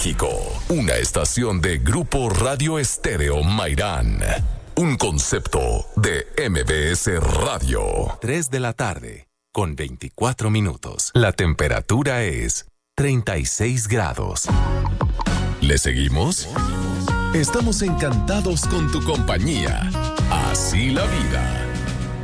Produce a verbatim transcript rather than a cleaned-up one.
México, una estación de Grupo Radio Estéreo Mairán. Un concepto de M B S Radio. tres de la tarde, con veinticuatro minutos. La temperatura es treinta y seis grados. ¿Le seguimos? Estamos encantados con tu compañía. Así la vida.